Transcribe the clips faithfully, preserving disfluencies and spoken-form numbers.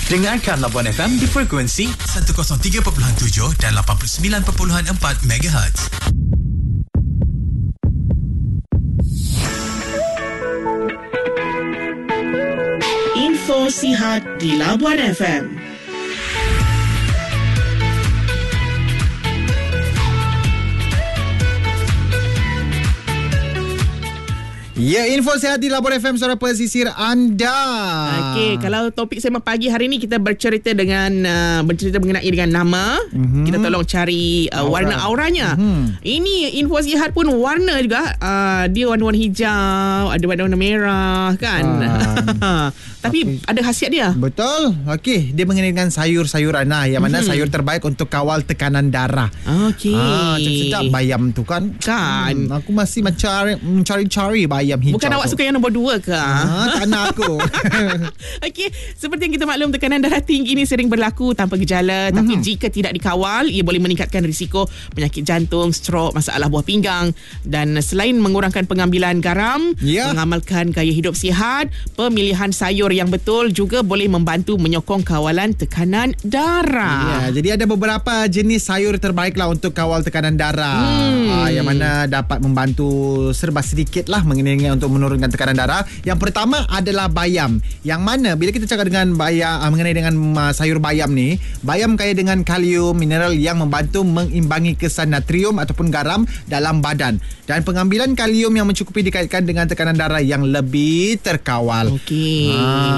Dengarkan Labuan F M di frekuensi seratus tiga perpuluhan tujuh dan lapan puluh sembilan perpuluhan empat megahertz. Info sihat di Labuan F M. Ya, info sihat di Labuan F M, suara pesisir anda. Okey, kalau topik sembang pagi hari ni kita bercerita dengan uh, bercerita mengenai dengan nama. Mm-hmm. Kita tolong cari uh, Aura. warna auranya. Mm-hmm. Ini info sihat pun warna juga. Uh, dia warna-warna hijau, ada warna-warna merah kan. Uh, Tapi okay. ada khasiat dia. Betul. Okey, dia mengenai dengan sayur-sayuran nah, yang mana mm-hmm. sayur terbaik untuk kawal tekanan darah. Okey. Ah, sedap bayam tu kan. Kan. Hmm, aku masih mencari mencari-cari bayam hijau. Bukan awak tu. suka yang nombor dua ke? Ah, tak nak aku. Okey, seperti yang kita maklum, tekanan darah tinggi ini sering berlaku tanpa gejala, mm-hmm. tapi jika tidak dikawal, ia boleh meningkatkan risiko penyakit jantung, strok, masalah buah pinggang. Dan selain mengurangkan pengambilan garam, yeah. mengamalkan gaya hidup sihat, pemilihan sayur yang betul juga boleh membantu menyokong kawalan tekanan darah. Ya, jadi ada beberapa jenis sayur terbaiklah untuk kawal tekanan darah. Hmm. Ah, yang mana dapat membantu serba sedikit lah mengenai untuk menurunkan tekanan darah. Yang pertama adalah bayam. Yang mana bila kita cakap dengan bayam, mengenai dengan sayur bayam ni, bayam kaya dengan kalium, mineral yang membantu mengimbangi kesan natrium ataupun garam dalam badan. Dan pengambilan kalium yang mencukupi dikaitkan dengan tekanan darah yang lebih terkawal. Okey.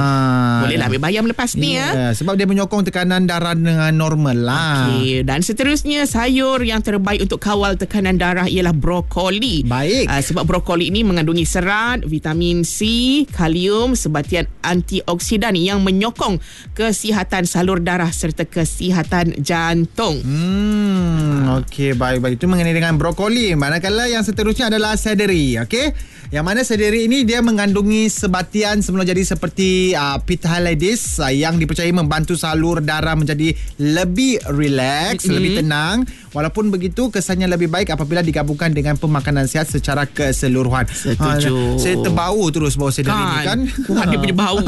Ah, bolehlah ambil bayam lepas ni yeah, ya. Sebab dia menyokong tekanan darah dengan normal lah. Okey. Dan seterusnya, sayur yang terbaik untuk kawal tekanan darah ialah brokoli. Baik. Uh, sebab brokoli ini mengandungi serat, vitamin C, kalium, sebatian antioksidan yang menyokong kesihatan salur darah serta kesihatan jantung. Hmm, okey, baik-baik. Itu mengenai dengan brokoli. Manakala yang seterusnya adalah seledri, okey? Yang mana seledri ini dia mengandungi sebatian semula jadi seperti uh, pithalides uh, yang dipercayai membantu salur darah menjadi lebih rileks, mm-hmm. lebih tenang. Walaupun begitu, kesannya lebih baik apabila digabungkan dengan pemakanan sihat secara keseluruhan. Setuju. Ha, saya terbau terus bau seledri kan. ni kan. Kuat dia punya bau.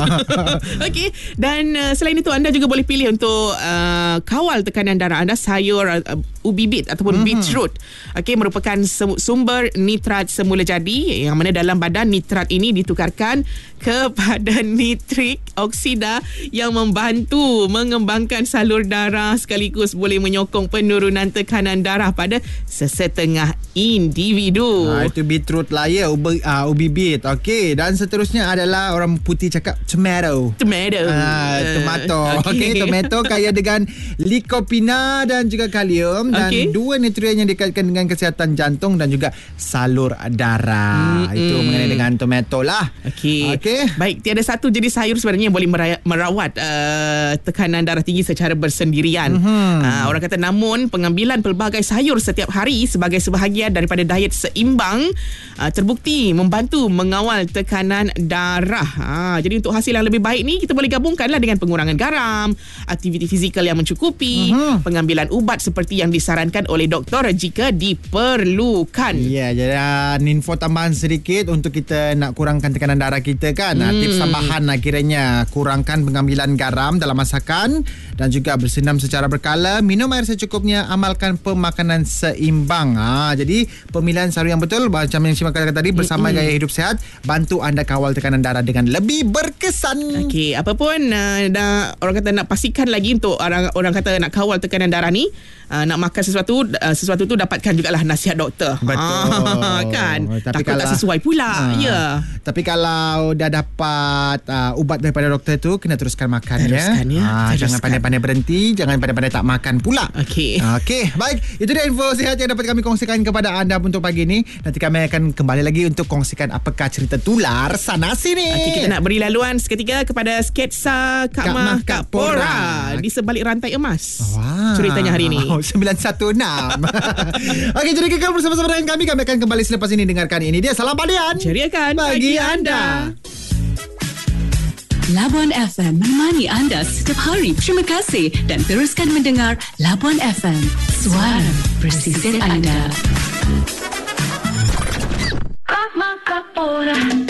Okey. Dan uh, selain itu, anda juga boleh pilih untuk uh, kawal tekanan darah anda sayur uh, ubi bit ataupun mm-hmm. beetroot. Okey, merupakan sumber nitrat semula jadi, yang mana dalam badan nitrat ini ditukarkan kepada nitrik oksida yang membantu mengembangkan salur darah sekaligus boleh menyokong penurunan tekanan darah pada sesetengah individu. Ha, itu beetroot lah ya, ubi, uh, ubi beet. Okey, dan seterusnya adalah orang putih cakap tomato. Tomato. Ha, tomato. Okey, okay, tomato kaya dengan likopina dan juga kalium dan okay. dua nutrien yang dikaitkan dengan kesihatan jantung dan juga salur darah. Mm-hmm. Itu mengenai dengan tomato lah. Okey. Okey. Baik, tiada satu jenis sayur sebenarnya yang boleh merawat uh, tekanan darah tinggi secara bersendirian. Mm-hmm. Uh, orang kata namun pengambilan pelbagai sayur setiap hari sebagai sebahagian daripada diet seimbang uh, terbukti membantu mengawal tekanan darah. Uh, jadi untuk hasil yang lebih baik ni, kita boleh gabungkanlah dengan pengurangan garam, aktiviti fizikal yang mencukupi, mm-hmm. pengambilan ubat seperti yang disarankan oleh doktor jika diperlukan. Ya, yeah, jadi uh, info tambahan sedikit untuk kita nak kurangkan tekanan darah kita kan. Nah, hmm. tips tambahan lah kiranya, kurangkan pengambilan garam dalam masakan dan juga bersenam secara berkala, minum air secukupnya, amalkan pemakanan seimbang. Ha, jadi pemilihan sayur yang betul macam yang Syima katakan tadi bersama hmm. gaya hidup sehat bantu anda kawal tekanan darah dengan lebih berkesan. Okey, apa pun uh, dah, orang kata nak pastikan lagi untuk orang orang kata nak kawal tekanan darah ni, uh, nak makan sesuatu uh, sesuatu tu dapatkan jugalah nasihat doktor. Betul. Ah, kan. Tapi takut kalau, tak sesuai pula. Uh, ya. Tapi kalau dah dapat uh, ubat daripada doktor tu, kena teruskan makan teruskan, ya. ya. Ha, teruskan. Jangan pandai-pandai berhenti, jangan pandai-pandai tak makan pula. Okey. Okey, baik. Itu dia info sihat yang dapat kami kongsikan kepada anda untuk pagi ni. Nanti kami akan kembali lagi untuk kongsikan apakah cerita tular sana sini. Okey, kita nak beri laluan seketika kepada sketsa Kak, Kak Mah Kak Pora, Pora di sebalik rantai emas. Wow. Ceritanya hari ini. Oh, sembilan satu enam. Okey, jadi kekal bersama-sama dengan kami. Kami akan kembali selepas ini. Dengarkan ini dia Salam Padian. Ceriakan bagi bagi anda. Labuan F M menemani anda setiap hari. Terima kasih dan teruskan mendengar Labuan F M, suara pesisir anda.